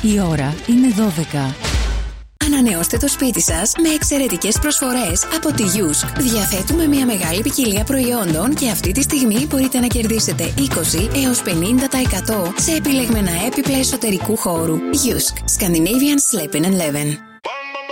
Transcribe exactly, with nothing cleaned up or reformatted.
Η ώρα είναι δώδεκα. Ανανεώστε το σπίτι σας με εξαιρετικές προσφορές από τη Yusk. Διαθέτουμε μια μεγάλη ποικιλία προϊόντων και αυτή τη στιγμή μπορείτε να κερδίσετε είκοσι έως πενήντα τοις εκατό σε επιλεγμένα έπιπλα εσωτερικού χώρου. Yusk. Scandinavian Sleeping and Leven.